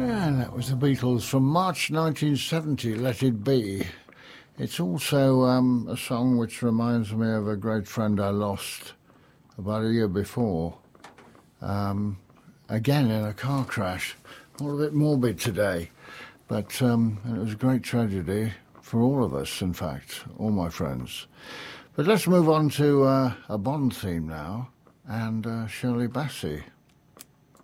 And that was the Beatles from March 1970, Let It Be. It's also a song which reminds me of a great friend I lost about a year before. Again in a car crash. All a bit morbid today, but it was a great tragedy for all of us, in fact, all my friends. But let's move on to a Bond theme now, and Shirley Bassey.